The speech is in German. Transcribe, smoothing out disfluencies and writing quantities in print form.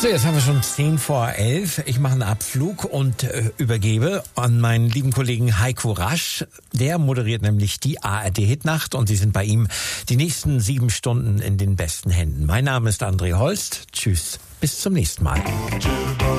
So, jetzt haben wir schon 10:10. Ich mache einen Abflug und übergebe an meinen lieben Kollegen Heiko Rasch. Der moderiert nämlich die ARD-Hitnacht und Sie sind bei ihm die nächsten 7 Stunden in den besten Händen. Mein Name ist André Holst. Tschüss, bis zum nächsten Mal.